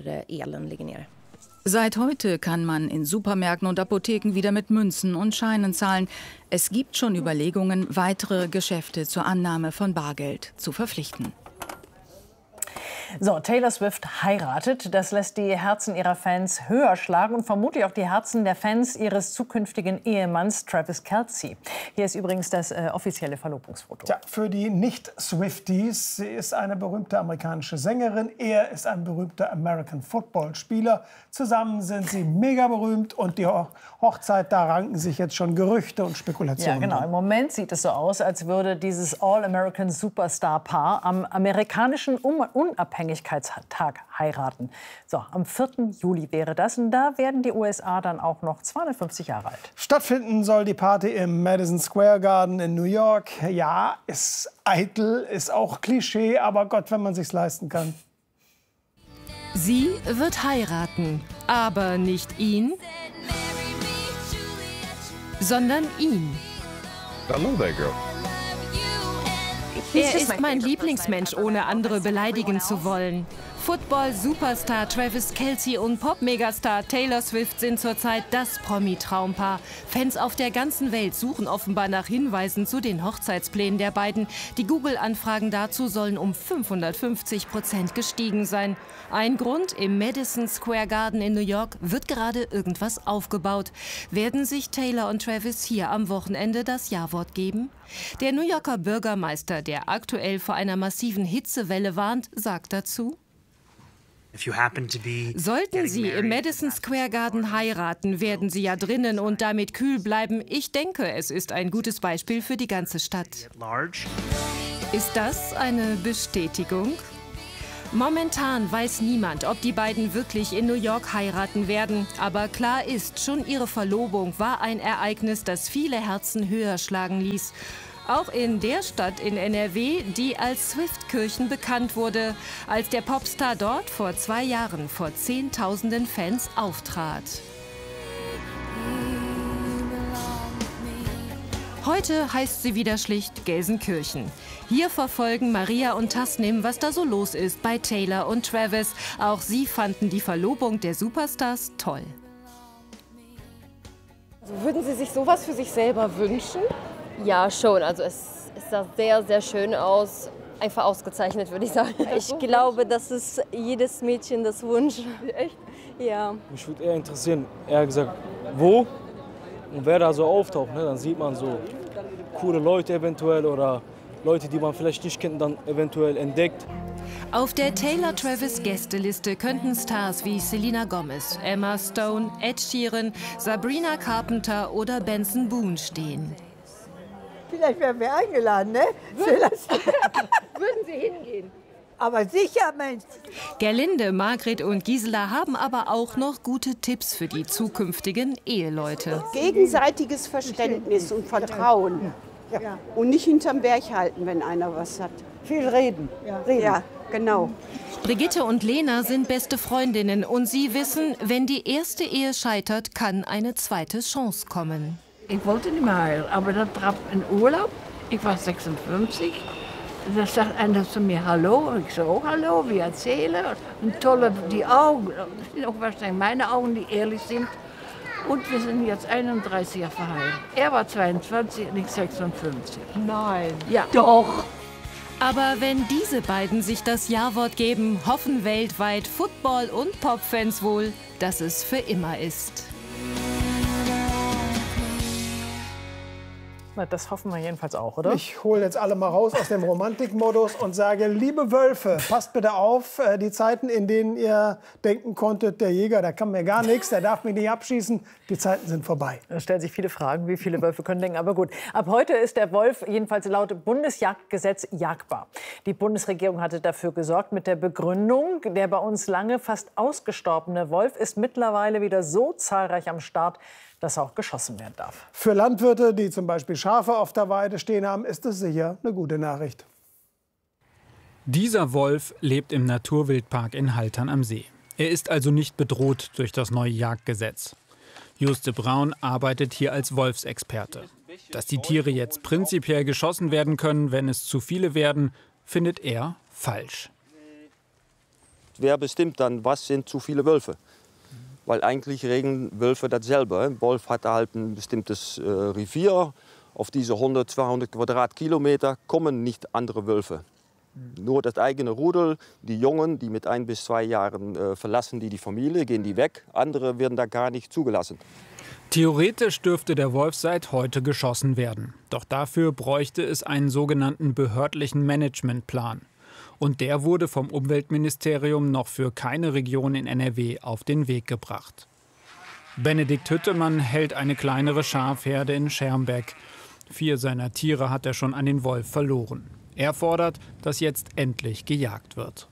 Seit heute kann man in Supermärkten und Apotheken wieder mit Münzen und Scheinen zahlen. Es gibt schon Überlegungen, weitere Geschäfte zur Annahme von Bargeld zu verpflichten. So, Taylor Swift heiratet. Das lässt die Herzen ihrer Fans höher schlagen und vermutlich auch die Herzen der Fans ihres zukünftigen Ehemanns Travis Kelce. Hier ist übrigens das äh, offizielle Verlobungsfoto. Tja, für die Nicht-Swifties, sie ist eine berühmte amerikanische Sängerin, er ist ein berühmter American-Football-Spieler. Zusammen sind sie mega berühmt und die Ho Hochzeit, da ranken sich jetzt schon Gerüchte und Spekulationen. Ja, genau. Im Moment sieht es so aus, als würde dieses All-American-Superstar-Paar am amerikanischen Unabhängigkeitstag heiraten. So, am vierten Juli wäre das. Und da werden die U S A dann auch noch zweihundertfünfzig Jahre alt. Stattfinden soll die Party im Madison Square Garden in New York. Ja, ist eitel, ist auch Klischee, aber Gott, wenn man sich's leisten kann. Sie wird heiraten, aber nicht ihn, sondern ihn. Hello there, girl. Er ist mein Lieblingsmensch, ohne andere beleidigen zu wollen. Football-Superstar Travis Kelce und Pop-Megastar Taylor Swift sind zurzeit das Promi-Traumpaar. Fans auf der ganzen Welt suchen offenbar nach Hinweisen zu den Hochzeitsplänen der beiden. Die Google-Anfragen dazu sollen um fünfhundertfünfzig Prozent gestiegen sein. Ein Grund: im Madison Square Garden in New York wird gerade irgendwas aufgebaut. Werden sich Taylor und Travis hier am Wochenende das Ja-Wort geben? Der New Yorker Bürgermeister, der aktuell vor einer massiven Hitzewelle warnt, sagt dazu: Sollten Sie im Madison Square Garden heiraten, werden Sie ja drinnen und damit kühl bleiben. Ich denke, es ist ein gutes Beispiel für die ganze Stadt. Ist das eine Bestätigung? Momentan weiß niemand, ob die beiden wirklich in New York heiraten werden. Aber klar ist, schon ihre Verlobung war ein Ereignis, das viele Herzen höher schlagen ließ. Auch in der Stadt in N R W, die als Swift-Kirchen bekannt wurde, als der Popstar dort vor zwei Jahren vor Zehntausenden Fans auftrat. Heute heißt sie wieder schlicht Gelsenkirchen. Hier verfolgen Maria und Tasnim, was da so los ist bei Taylor und Travis. Auch sie fanden die Verlobung der Superstars toll. Also würden Sie sich sowas für sich selber wünschen? Ja, schon. Also es, es sah sehr, sehr schön aus. Einfach ausgezeichnet, würde ich sagen. Ich glaube, das ist jedes Mädchen das Wunsch. Echt? Ja. Mich würde eher interessieren, eher gesagt, wo und wer da so auftaucht. Ne? Dann sieht man so coole Leute eventuell oder Leute, die man vielleicht nicht kennt, dann eventuell entdeckt. Auf der Taylor-Travis-Gästeliste könnten Stars wie Selena Gomez, Emma Stone, Ed Sheeran, Sabrina Carpenter oder Benson Boone stehen. Vielleicht wären wir eingeladen, ne? Würden, würden Sie hingehen? Aber sicher, Mensch. Gerlinde, Margret und Gisela haben aber auch noch gute Tipps für die zukünftigen Eheleute. Gegenseitiges Verständnis und Vertrauen. Ja. Und nicht hinterm Berg halten, wenn einer was hat. Viel reden. Ja, reden. Ja, genau. Brigitte und Lena sind beste Freundinnen und sie wissen, wenn die erste Ehe scheitert, kann eine zweite Chance kommen. Ich wollte nicht mehr heiraten, aber dann traf ein Urlaub. Ich war sechsundfünfzig. Da sagt einer zu mir Hallo. Und ich so, oh, hallo, wir erzählen. Und tolle, die Augen, das sind auch wahrscheinlich meine Augen, die ehrlich sind. Und wir sind jetzt einunddreißig Jahre verheiratet. Er war zweiundzwanzig und ich sechsundfünfzig. Nein. Ja. Doch. Aber wenn diese beiden sich das Ja-Wort geben, hoffen weltweit Football- und Popfans wohl, dass es für immer ist. Na, das hoffen wir jedenfalls auch, oder? Ich hole jetzt alle mal raus aus dem Romantikmodus und sage, liebe Wölfe, passt bitte auf, die Zeiten, in denen ihr denken konntet, der Jäger, der kann mir gar nichts, der darf mich nicht abschießen, die Zeiten sind vorbei. Da stellen sich viele Fragen, wie viele Wölfe können denken. Aber gut, ab heute ist der Wolf jedenfalls laut Bundesjagdgesetz jagbar. Die Bundesregierung hatte dafür gesorgt mit der Begründung, der bei uns lange fast ausgestorbene Wolf ist mittlerweile wieder so zahlreich am Start, dass auch geschossen werden darf. Für Landwirte, die zum Beispiel Schafe auf der Weide stehen haben, ist es sicher eine gute Nachricht. Dieser Wolf lebt im Naturwildpark in Haltern am See. Er ist also nicht bedroht durch das neue Jagdgesetz. Juste Braun arbeitet hier als Wolfsexperte. Dass die Tiere jetzt prinzipiell geschossen werden können, wenn es zu viele werden, findet er falsch. Wer bestimmt dann, was sind zu viele Wölfe? Weil eigentlich regeln Wölfe dasselbe. Ein Wolf hat halt ein bestimmtes äh, Revier. Auf diese hundert, zweihundert Quadratkilometer kommen nicht andere Wölfe. Mhm. Nur das eigene Rudel, die Jungen, die mit ein bis zwei Jahren äh, verlassen die die Familie, gehen die weg. Andere werden da gar nicht zugelassen. Theoretisch dürfte der Wolf seit heute geschossen werden. Doch dafür bräuchte es einen sogenannten behördlichen Managementplan. Und der wurde vom Umweltministerium noch für keine Region in N R W auf den Weg gebracht. Benedikt Hüttemann hält eine kleinere Schafherde in Schermbeck. Vier seiner Tiere hat er schon an den Wolf verloren. Er fordert, dass jetzt endlich gejagt wird.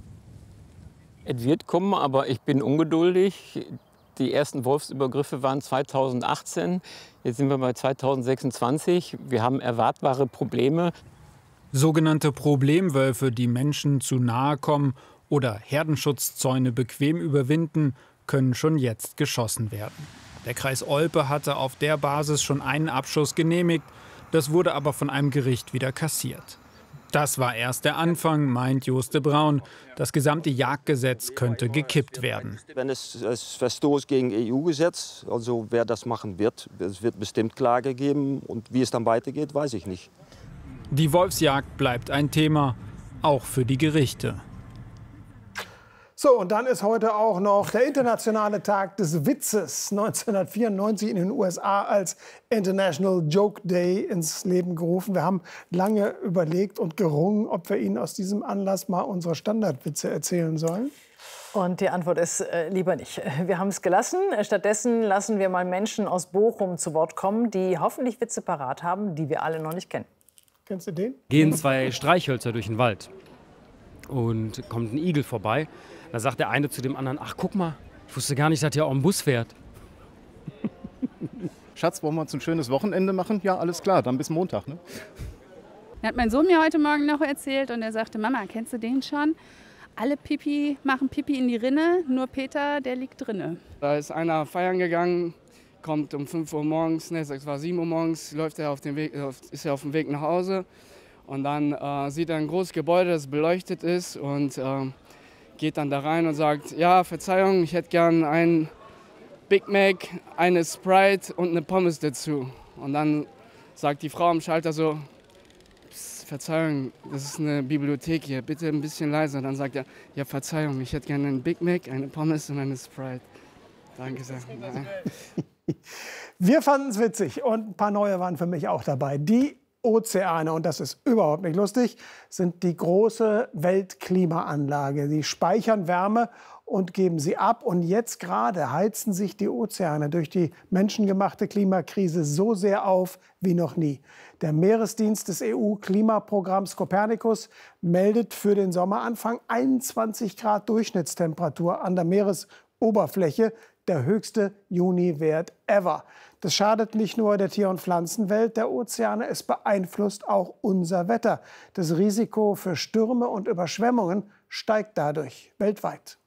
Es wird kommen, aber ich bin ungeduldig. Die ersten Wolfsübergriffe waren zweitausendachtzehn. Jetzt sind wir bei zweitausendsechsundzwanzig. Wir haben erwartbare Probleme. Sogenannte Problemwölfe, die Menschen zu nahe kommen oder Herdenschutzzäune bequem überwinden, können schon jetzt geschossen werden. Der Kreis Olpe hatte auf der Basis schon einen Abschuss genehmigt. Das wurde aber von einem Gericht wieder kassiert. Das war erst der Anfang, meint Jooste Braun. Das gesamte Jagdgesetz könnte gekippt werden. Wenn es, es verstoßt gegen E U-Gesetz, also wer das machen wird, es wird bestimmt Klage geben. Und wie es dann weitergeht, weiß ich nicht. Die Wolfsjagd bleibt ein Thema, auch für die Gerichte. So, und dann ist heute auch noch der internationale Tag des Witzes, neunzehnhundertvierundneunzig in den U S A als International Joke Day ins Leben gerufen. Wir haben lange überlegt und gerungen, ob wir Ihnen aus diesem Anlass mal unsere Standardwitze erzählen sollen. Und die Antwort ist äh, lieber nicht. Wir haben es gelassen. Stattdessen lassen wir mal Menschen aus Bochum zu Wort kommen, die hoffentlich Witze parat haben, die wir alle noch nicht kennen. Kennst du den? Gehen zwei Streichhölzer durch den Wald und kommt ein Igel vorbei. Da sagt der eine zu dem anderen, ach guck mal, ich wusste gar nicht, dass hier auch ein Bus fährt. Schatz, wollen wir uns ein schönes Wochenende machen? Ja, alles klar, dann bis Montag. Ne? Hat mein Sohn mir heute Morgen noch erzählt und er sagte, Mama, kennst du den schon? Alle Pipi machen Pipi in die Rinne, nur Peter, der liegt drinne. Da ist einer feiern gegangen, kommt um fünf Uhr morgens, ne, es war sieben Uhr morgens, läuft er auf den Weg, ist er auf dem Weg nach Hause und dann äh, sieht er ein großes Gebäude, das beleuchtet ist und äh, geht dann da rein und sagt, ja, Verzeihung, ich hätte gern einen Big Mac, eine Sprite und eine Pommes dazu. Und dann sagt die Frau am Schalter so, Verzeihung, das ist eine Bibliothek hier, bitte ein bisschen leiser. Dann sagt er, ja, Verzeihung, ich hätte gerne einen Big Mac, eine Pommes und eine Sprite. Danke sehr. Wir fanden es witzig und ein paar neue waren für mich auch dabei. Die Ozeane, und das ist überhaupt nicht lustig, sind die große Weltklimaanlage. Die speichern Wärme und geben sie ab. Und jetzt gerade heizen sich die Ozeane durch die menschengemachte Klimakrise so sehr auf wie noch nie. Der Meeresdienst des E U-Klimaprogramms Copernicus meldet für den Sommeranfang einundzwanzig Grad Durchschnittstemperatur an der Meeresoberfläche, der höchste Juniwert ever. Das schadet nicht nur der Tier- und Pflanzenwelt der Ozeane, es beeinflusst auch unser Wetter. Das Risiko für Stürme und Überschwemmungen steigt dadurch weltweit.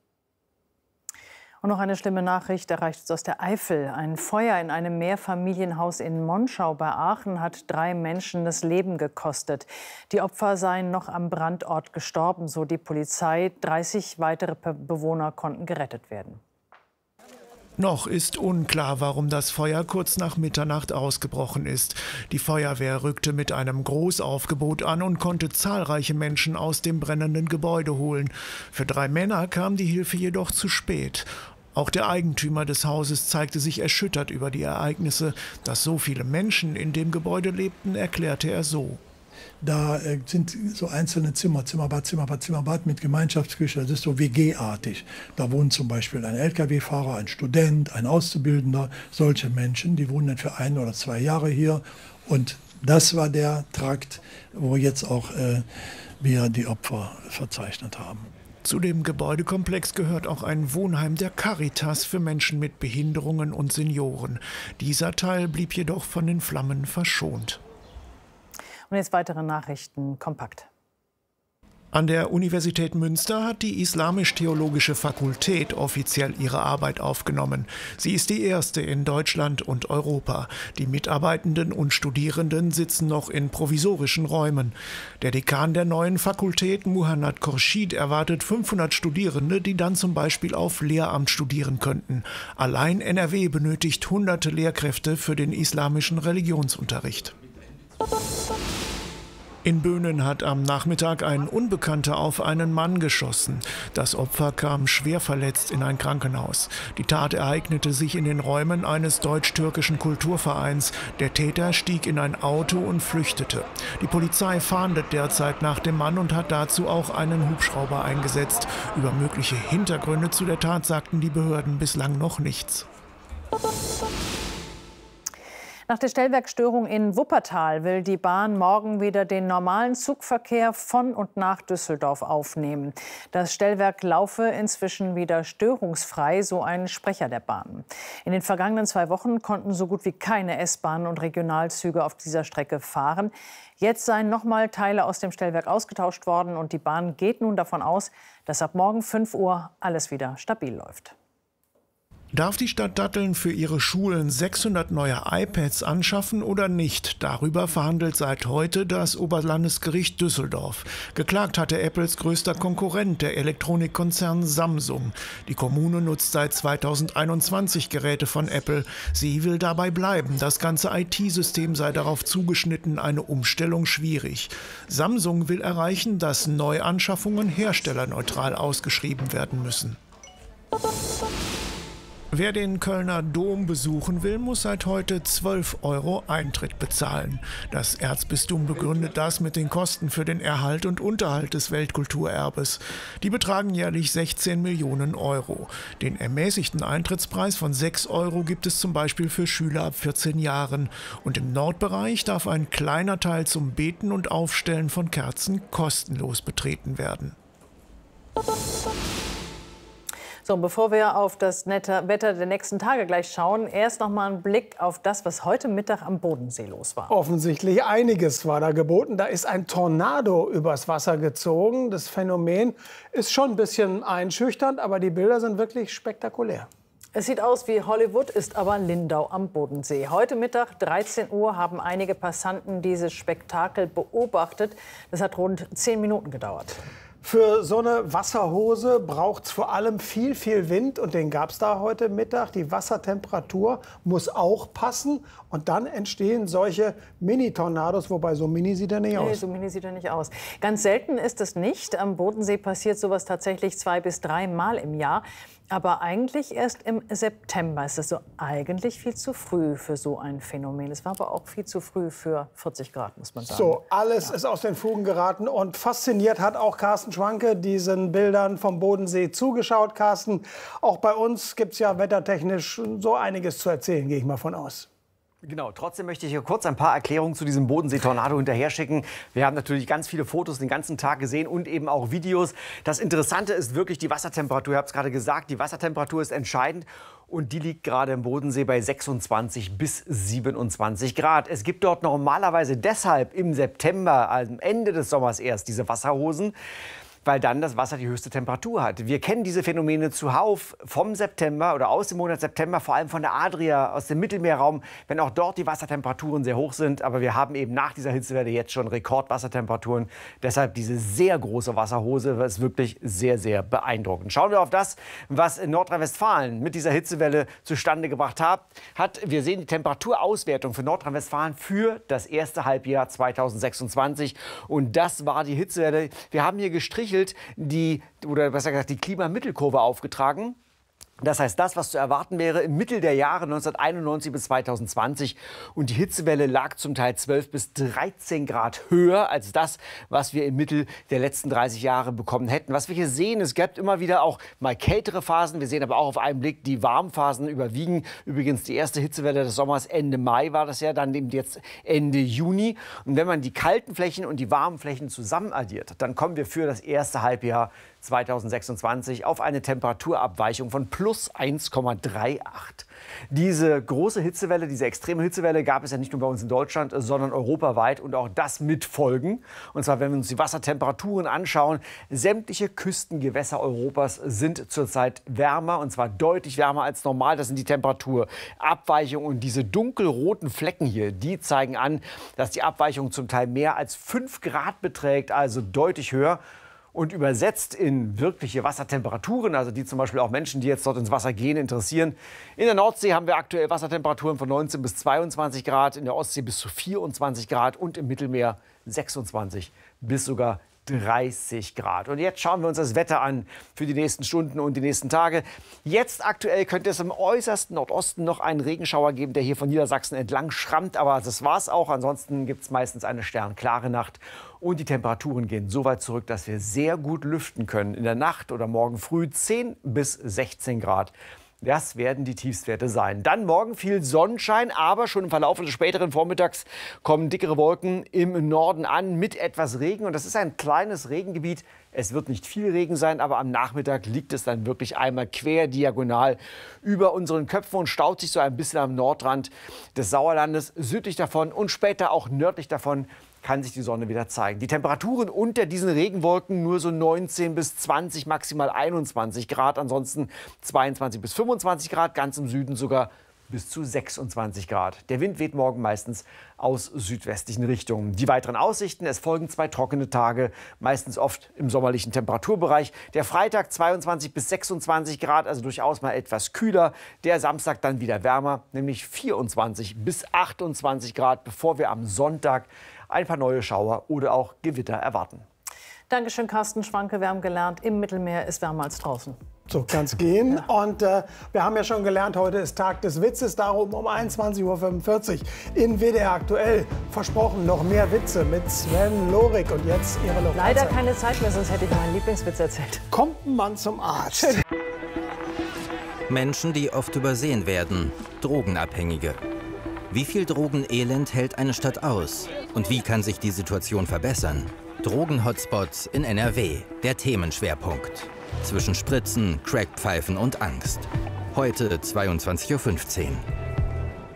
Und noch eine schlimme Nachricht erreicht uns aus der Eifel. Ein Feuer in einem Mehrfamilienhaus in Monschau bei Aachen hat drei Menschen das Leben gekostet. Die Opfer seien noch am Brandort gestorben, so die Polizei. dreißig weitere Bewohner konnten gerettet werden. Noch ist unklar, warum das Feuer kurz nach Mitternacht ausgebrochen ist. Die Feuerwehr rückte mit einem Großaufgebot an und konnte zahlreiche Menschen aus dem brennenden Gebäude holen. Für drei Männer kam die Hilfe jedoch zu spät. Auch der Eigentümer des Hauses zeigte sich erschüttert über die Ereignisse. Dass so viele Menschen in dem Gebäude lebten, erklärte er so. Da sind so einzelne Zimmer, Zimmerbad, Zimmerbad, Zimmerbad mit Gemeinschaftsküche. Das ist so W G-artig. Da wohnen zum Beispiel ein L K W-Fahrer, ein Student, ein Auszubildender. Solche Menschen, die wohnen dann für ein oder zwei Jahre hier. Und das war der Trakt, wo jetzt auch äh, wir die Opfer verzeichnet haben. Zu dem Gebäudekomplex gehört auch ein Wohnheim der Caritas für Menschen mit Behinderungen und Senioren. Dieser Teil blieb jedoch von den Flammen verschont. Und jetzt weitere Nachrichten kompakt. An der Universität Münster hat die Islamisch-Theologische Fakultät offiziell ihre Arbeit aufgenommen. Sie ist die erste in Deutschland und Europa. Die Mitarbeitenden und Studierenden sitzen noch in provisorischen Räumen. Der Dekan der neuen Fakultät, Muhannad Khorshid, erwartet fünfhundert Studierende, die dann zum Beispiel auf Lehramt studieren könnten. Allein N R W benötigt hunderte Lehrkräfte für den islamischen Religionsunterricht. In Böhnen hat am Nachmittag ein Unbekannter auf einen Mann geschossen. Das Opfer kam schwer verletzt in ein Krankenhaus. Die Tat ereignete sich in den Räumen eines deutsch-türkischen Kulturvereins. Der Täter stieg in ein Auto und flüchtete. Die Polizei fahndet derzeit nach dem Mann und hat dazu auch einen Hubschrauber eingesetzt. Über mögliche Hintergründe zu der Tat sagten die Behörden bislang noch nichts. Nach der Stellwerkstörung in Wuppertal will die Bahn morgen wieder den normalen Zugverkehr von und nach Düsseldorf aufnehmen. Das Stellwerk laufe inzwischen wieder störungsfrei, so ein Sprecher der Bahn. In den vergangenen zwei Wochen konnten so gut wie keine S-Bahnen und Regionalzüge auf dieser Strecke fahren. Jetzt seien nochmal Teile aus dem Stellwerk ausgetauscht worden und die Bahn geht nun davon aus, dass ab morgen fünf Uhr alles wieder stabil läuft. Darf die Stadt Datteln für ihre Schulen sechshundert neue iPads anschaffen oder nicht? Darüber verhandelt seit heute das Oberlandesgericht Düsseldorf. Geklagt hatte Apples größter Konkurrent, der Elektronikkonzern Samsung. Die Kommune nutzt seit zweitausendeinundzwanzig Geräte von Apple. Sie will dabei bleiben. Das ganze I T-System sei darauf zugeschnitten, eine Umstellung schwierig. Samsung will erreichen, dass Neuanschaffungen herstellerneutral ausgeschrieben werden müssen. Wer den Kölner Dom besuchen will, muss seit heute zwölf Euro Eintritt bezahlen. Das Erzbistum begründet das mit den Kosten für den Erhalt und Unterhalt des Weltkulturerbes. Die betragen jährlich sechzehn Millionen Euro. Den ermäßigten Eintrittspreis von sechs Euro gibt es zum Beispiel für Schüler ab vierzehn Jahren. Und im Nordbereich darf ein kleiner Teil zum Beten und Aufstellen von Kerzen kostenlos betreten werden. So, bevor wir auf das nette Wetter der nächsten Tage gleich schauen, erst noch mal ein Blick auf das, was heute Mittag am Bodensee los war. Offensichtlich einiges war da geboten. Da ist ein Tornado übers Wasser gezogen. Das Phänomen ist schon ein bisschen einschüchternd, aber die Bilder sind wirklich spektakulär. Es sieht aus wie Hollywood, ist aber Lindau am Bodensee. Heute Mittag, dreizehn Uhr, haben einige Passanten dieses Spektakel beobachtet. Das hat rund zehn Minuten gedauert. Für so eine Wasserhose braucht es vor allem viel, viel Wind. Und den gab es da heute Mittag. Die Wassertemperatur muss auch passen. Und dann entstehen solche Mini-Tornados. Wobei, so mini sieht er nicht Nee, aus. so mini sieht er nicht aus. Ganz selten ist es nicht. Am Bodensee passiert sowas tatsächlich zwei bis drei Mal im Jahr. Aber eigentlich erst im September. Es ist so eigentlich viel zu früh für so ein Phänomen. Es war aber auch viel zu früh für vierzig Grad, muss man sagen. So, alles ja. ist aus den Fugen geraten. Und fasziniert hat auch Carsten Schwanke diesen Bildern vom Bodensee zugeschaut. Carsten, auch bei uns gibt es ja wettertechnisch so einiges zu erzählen, gehe ich mal von aus. Genau, trotzdem möchte ich hier kurz ein paar Erklärungen zu diesem Bodensee-Tornado hinterher schicken. Wir haben natürlich ganz viele Fotos den ganzen Tag gesehen und eben auch Videos. Das Interessante ist wirklich die Wassertemperatur. Ihr habt es gerade gesagt, die Wassertemperatur ist entscheidend. Und die liegt gerade im Bodensee bei sechsundzwanzig bis siebenundzwanzig Grad. Es gibt dort normalerweise deshalb im September, also am Ende des Sommers erst, diese Wasserhosen, weil dann das Wasser die höchste Temperatur hat. Wir kennen diese Phänomene zuhauf vom September oder aus dem Monat September, vor allem von der Adria, aus dem Mittelmeerraum, wenn auch dort die Wassertemperaturen sehr hoch sind. Aber wir haben eben nach dieser Hitzewelle jetzt schon Rekordwassertemperaturen. Deshalb diese sehr große Wasserhose, das ist wirklich sehr, sehr beeindruckend. Schauen wir auf das, was in Nordrhein-Westfalen mit dieser Hitzewelle zustande gebracht hat. Wir sehen die Temperaturauswertung für Nordrhein-Westfalen für das erste Halbjahr zweitausendsechsundzwanzig. Und das war die Hitzewelle. Wir haben hier gestrichelt die, oder besser gesagt, die Klimamittelkurve aufgetragen. Das heißt, das, was zu erwarten wäre im Mittel der Jahre neunzehnhunderteinundneunzig bis zweitausendzwanzig. Und die Hitzewelle lag zum Teil zwölf bis dreizehn Grad höher als das, was wir im Mittel der letzten dreißig Jahre bekommen hätten. Was wir hier sehen, es gibt immer wieder auch mal kältere Phasen. Wir sehen aber auch auf einen Blick, die Warmphasen überwiegen. Übrigens die erste Hitzewelle des Sommers Ende Mai war das ja, dann eben jetzt Ende Juni. Und wenn man die kalten Flächen und die warmen Flächen zusammen addiert, dann kommen wir für das erste Halbjahr zweitausendsechsundzwanzig auf eine Temperaturabweichung von plus eins Komma achtunddreißig. Diese große Hitzewelle, diese extreme Hitzewelle gab es ja nicht nur bei uns in Deutschland, sondern europaweit und auch das mit Folgen. Und zwar, wenn wir uns die Wassertemperaturen anschauen, sämtliche Küstengewässer Europas sind zurzeit wärmer und zwar deutlich wärmer als normal. Das sind die Temperaturabweichungen und diese dunkelroten Flecken hier, die zeigen an, dass die Abweichung zum Teil mehr als fünf Grad beträgt, also deutlich höher. Und übersetzt in wirkliche Wassertemperaturen, also die zum Beispiel auch Menschen, die jetzt dort ins Wasser gehen, interessieren. In der Nordsee haben wir aktuell Wassertemperaturen von neunzehn bis zweiundzwanzig Grad, in der Ostsee bis zu vierundzwanzig Grad und im Mittelmeer sechsundzwanzig bis sogar dreißig Grad. Und jetzt schauen wir uns das Wetter an für die nächsten Stunden und die nächsten Tage. Jetzt aktuell könnte es im äußersten Nordosten noch einen Regenschauer geben, der hier von Niedersachsen entlang schrammt. Aber das war's auch. Ansonsten gibt es meistens eine sternklare Nacht. Und die Temperaturen gehen so weit zurück, dass wir sehr gut lüften können. In der Nacht oder morgen früh zehn bis sechzehn Grad. Das werden die Tiefstwerte sein. Dann morgen viel Sonnenschein, aber schon im Verlauf des späteren Vormittags kommen dickere Wolken im Norden an mit etwas Regen. Und das ist ein kleines Regengebiet. Es wird nicht viel Regen sein, aber am Nachmittag liegt es dann wirklich einmal quer diagonal über unseren Köpfen und staut sich so ein bisschen am Nordrand des Sauerlandes. Südlich davon und später auch nördlich davon kann sich die Sonne wieder zeigen. Die Temperaturen unter diesen Regenwolken nur so neunzehn bis zwanzig, maximal einundzwanzig Grad. Ansonsten zweiundzwanzig bis fünfundzwanzig fünfundzwanzig Grad, ganz im Süden sogar bis zu sechsundzwanzig Grad. Der Wind weht morgen meistens aus südwestlichen Richtungen. Die weiteren Aussichten: Es folgen zwei trockene Tage, meistens oft im sommerlichen Temperaturbereich. Der Freitag zweiundzwanzig bis sechsundzwanzig Grad, also durchaus mal etwas kühler. Der Samstag dann wieder wärmer, nämlich vierundzwanzig bis achtundzwanzig Grad, bevor wir am Sonntag ein paar neue Schauer oder auch Gewitter erwarten. Dankeschön, Carsten Schwanke. Wir haben gelernt, im Mittelmeer ist wärmer als draußen. So kann es gehen. Ja. Und äh, wir haben ja schon gelernt, heute ist Tag des Witzes. Darum um einundzwanzig Uhr fünfundvierzig in W D R aktuell. Versprochen, noch mehr Witze mit Sven Lorik. Und jetzt Ihre Lokalzeit. Leider keine Zeit mehr, sonst hätte ich meinen Lieblingswitz erzählt. Kommt ein Mann zum Arzt. Menschen, die oft übersehen werden. Drogenabhängige. Wie viel Drogenelend hält eine Stadt aus? Und wie kann sich die Situation verbessern? Drogen-Hotspots in N R W. Der Themenschwerpunkt. Zwischen Spritzen, Crackpfeifen und Angst. Heute zweiundzwanzig Uhr fünfzehn.